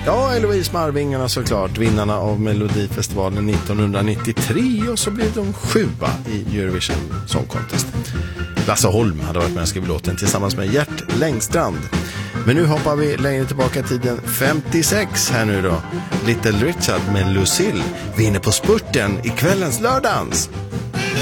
Ja, Eloise med Arvingarna såklart, vinnarna av Melodifestivalen 1993, och så blev de 7:a i Eurovision Song Contest. Lasse Holm hade varit med och skrivit låten tillsammans med Gert Längstrand. Men nu hoppar vi längre tillbaka tiden, 56 här nu då. Little Richard med Lucille vinner på spurten i kvällens lördagens.